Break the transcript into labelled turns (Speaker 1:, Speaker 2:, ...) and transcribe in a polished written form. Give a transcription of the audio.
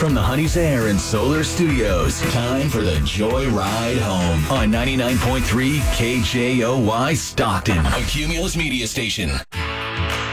Speaker 1: from the Honey's Air and Solar Studios. Time for the Joy Ride Home on 99.3 KJOY Stockton, a Cumulus media station.